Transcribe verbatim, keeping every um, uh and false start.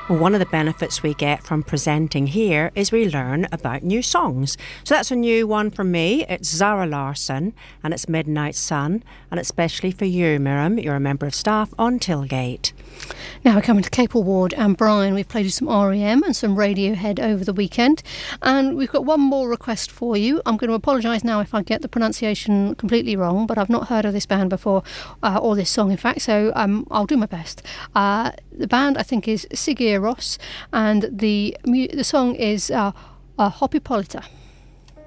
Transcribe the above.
Well, one of the benefits we get from presenting here is we learn about new songs. So that's a new one for me. It's Zara Larsson and it's Midnight Sun, and it's especially for you, Miriam. You're a member of staff on Tilgate. Now we're coming to Capel Ward and Brian. We've played you some R E M and some Radiohead over the weekend, and we've got one more request for you. I'm going to apologise now if I get the pronunciation completely wrong, but I've not heard of this band before, uh, or this song in fact, so um, I'll do my best. Uh, the band I think is Sigur Rós, and the mu- the song is uh, uh, Hoppy Polita.